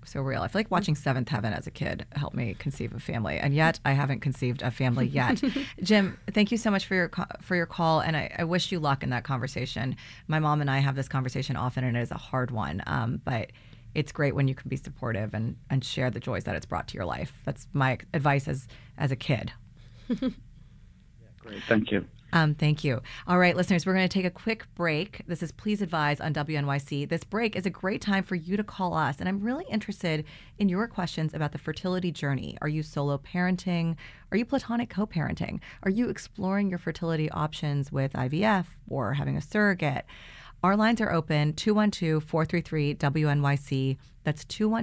so real. I feel like watching Seventh Heaven as a kid helped me conceive a family, and yet I haven't conceived a family yet. Jim, thank you so much for your call, and I wish you luck in that conversation. My mom and I have this conversation often, and it is a hard one, but it's great when you can be supportive and share the joys that it's brought to your life. That's my advice as a kid. Yeah, great. Thank you. Thank you. All right, listeners, we're going to take a quick break. This is Please Advise on WNYC. This break is a great time for you to call us, and I'm really interested in your questions about the fertility journey. Are you solo parenting? Are you platonic co-parenting? Are you exploring your fertility options with IVF or having a surrogate? Our lines are open, 212-433-WNYC. That's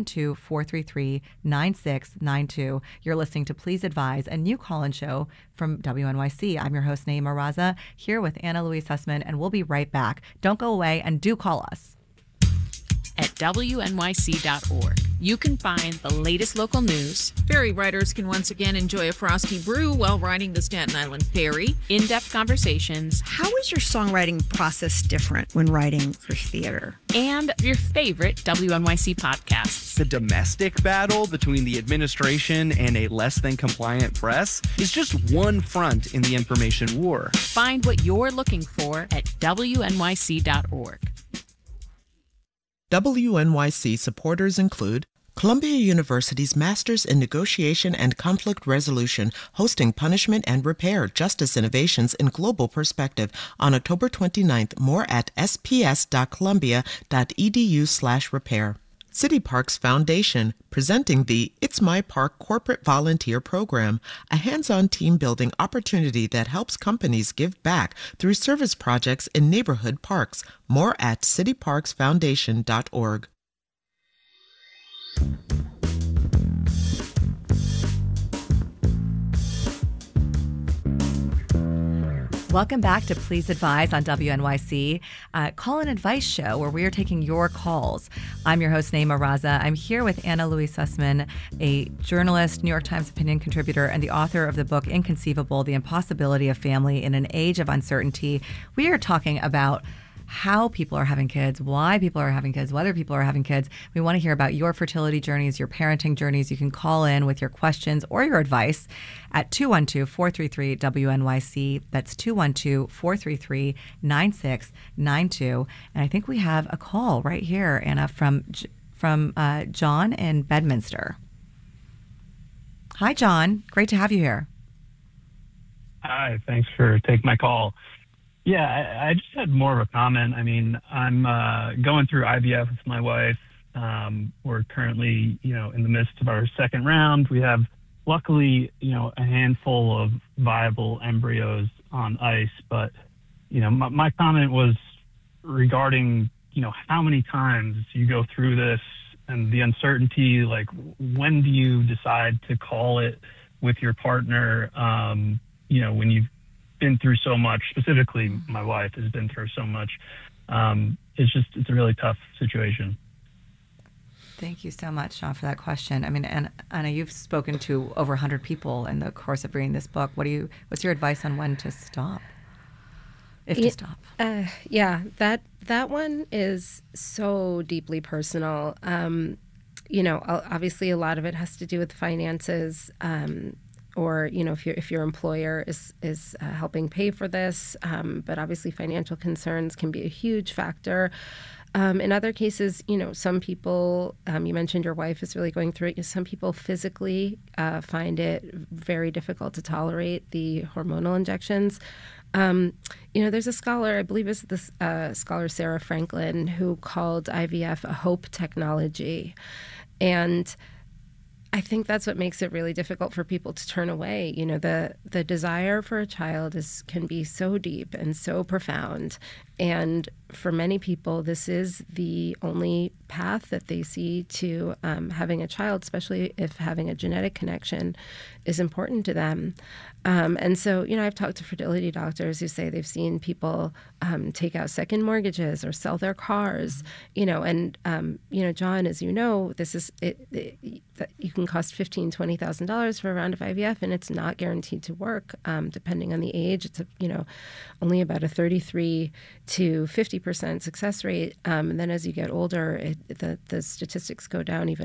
212-433-9692. You're listening to Please Advise, a new call-in show from WNYC. I'm your host, Naima Raza, here with Anna Louise Sussman, and we'll be right back. Don't go away, and do call us. At WNYC.org, you can find the latest local news. Ferry riders can once again enjoy a frosty brew while riding the Staten Island Ferry. In-depth conversations. How is your songwriting process different when writing for theater? And your favorite WNYC podcasts. The domestic battle between the administration and a less than compliant press is just one front in the information war. Find what you're looking for at WNYC.org. WNYC supporters include Columbia University's Masters in Negotiation and Conflict Resolution, hosting Punishment and Repair, Justice Innovations in Global Perspective on October 29th. More at sps.columbia.edu/repair. City Parks Foundation, presenting the It's My Park Corporate Volunteer Program, a hands-on team-building opportunity that helps companies give back through service projects in neighborhood parks. More at cityparksfoundation.org. Welcome back to Please Advise on WNYC, call and advice show where we are taking your calls. I'm your host, Naima Raza. I'm here with Anna Louise Sussman, a journalist, New York Times opinion contributor, and the author of the book Inconceivable: The Impossibility of Family in an Age of Uncertainty. We are talking about how people are having kids, why people are having kids, whether people are having kids. We want to hear about your fertility journeys, your parenting journeys. You can call in with your questions or your advice at 212-433-WNYC. That's 212-433-9692. And I think we have a call right here, Anna, from John in Bedminster. Hi, John. Great to have you here. Hi, thanks for taking my call. Yeah, I just had more of a comment. I mean, I'm going through IVF with my wife. We're currently, in the midst of our second round. We have, luckily, a handful of viable embryos on ice. But, my comment was regarding, how many times you go through this and the uncertainty, like when do you decide to call it with your partner, when you've been through so much. Specifically, my wife has been through so much. It's a really tough situation. Thank you so much, John, for that question. I mean, and Anna, you've spoken to over 100 people in the course of reading this book. What's your advice on when to stop? If to stop. Yeah, that one is so deeply personal. Obviously a lot of it has to do with finances. Or if your employer is helping pay for this, but obviously financial concerns can be a huge factor. In other cases, some people, you mentioned your wife is really going through it. Some people physically find it very difficult to tolerate the hormonal injections. There's a scholar, I believe it's this scholar Sarah Franklin, who called IVF a hope technology, and I think that's what makes it really difficult for people to turn away. The desire for a child can be so deep and so profound. And for many people, this is the only path that they see to having a child, especially if having a genetic connection is important to them. And so, I've talked to fertility doctors who say they've seen people take out second mortgages or sell their cars, and, John, as you know, this is you can cost $15,000, $20,000 for a round of IVF, and it's not guaranteed to work, depending on the age. It's only about a 33 to 50% success rate. And then as you get older, the statistics go down even